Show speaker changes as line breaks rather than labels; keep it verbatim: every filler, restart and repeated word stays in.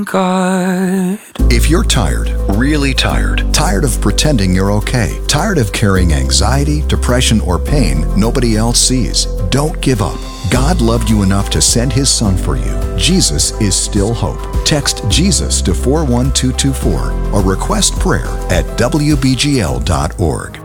God.
If you're tired, really tired, tired of pretending you're okay, tired of carrying anxiety, depression, or pain nobody else sees, don't give up. God loved you enough to send His Son for you. Jesus is still hope. Text Jesus to four one two two four or request prayer at W B G L dot org.